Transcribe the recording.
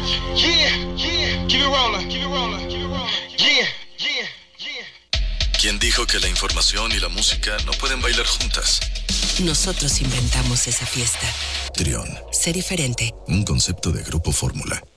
¿Quién dijo que la información y la música no pueden bailar juntas? Nosotros inventamos esa fiesta. Trión. Sé diferente. Un concepto de Grupo Fórmula.